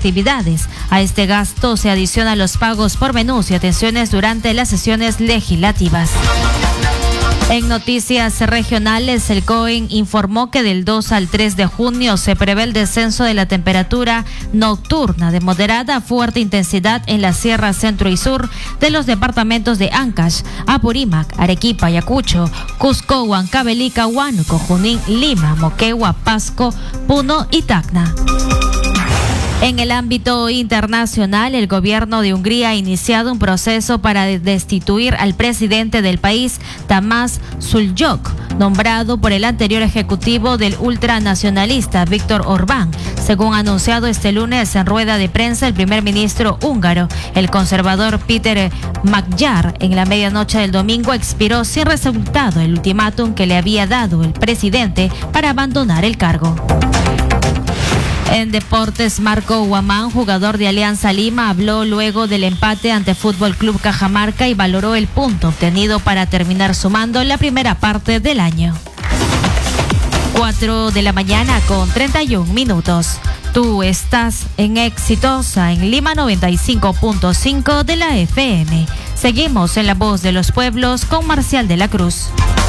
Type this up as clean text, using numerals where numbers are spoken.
actividades. A este gasto se adicionan los pagos por menús y atenciones durante las sesiones legislativas. En noticias regionales, el COEN informó que del 2 al 3 de junio se prevé el descenso de la temperatura nocturna de moderada a fuerte intensidad en la Sierra Centro y Sur de los departamentos de Ancash, Apurímac, Arequipa, Ayacucho, Cusco, Huancavelica, Huánuco, Junín, Lima, Moquegua, Pasco, Puno y Tacna. En el ámbito internacional, el gobierno de Hungría ha iniciado un proceso para destituir al presidente del país, Tamás Suljok, nombrado por el anterior ejecutivo del ultranacionalista Viktor Orbán. Según ha anunciado este lunes en rueda de prensa el primer ministro húngaro, el conservador Péter Magyar, en la medianoche del domingo expiró sin resultado el ultimátum que le había dado el presidente para abandonar el cargo. En deportes, Marco Guamán, jugador de Alianza Lima, habló luego del empate ante Fútbol Club Cajamarca y valoró el punto obtenido para terminar sumando la primera parte del año. 4 de la mañana con 31 minutos. Tú estás en Exitosa en Lima 95.5 de la FM. Seguimos en La Voz de los Pueblos con Marcial de la Cruz.